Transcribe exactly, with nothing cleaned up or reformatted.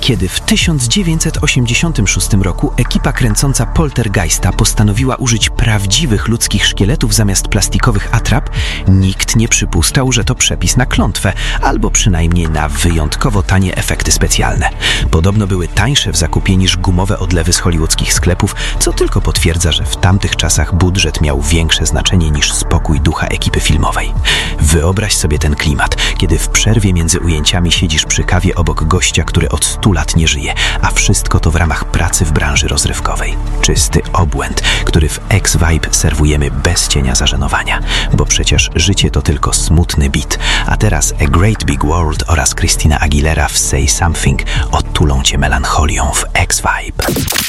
Kiedy w tysiąc dziewięćset osiemdziesiątym szóstym roku ekipa kręcąca Poltergeista postanowiła użyć prawdziwych ludzkich szkieletów zamiast plastikowych atrap, nikt nie przypuszczał, że to przepis na klątwę, albo przynajmniej na wyjątkowo tanie efekty specjalne. Podobno były tańsze w zakupie niż gumowe odlewy z hollywoodzkich sklepów, co tylko potwierdza, że w tamtych czasach budżet miał większe znaczenie niż spokój ducha ekipy filmowej. Wyobraź sobie ten klimat, kiedy w przerwie między ujęciami siedzisz przy kawie obok gościa, który od stu lat nie żyje, a wszystko to w ramach pracy w branży rozrywkowej. Czysty obłęd, który w X-Vibe serwujemy bez cienia zażenowania, bo przecież życie to tylko smutny bit, a teraz A Great Big World oraz Christina Aguilera w Say Something otulą cię melancholią w X-Vibe.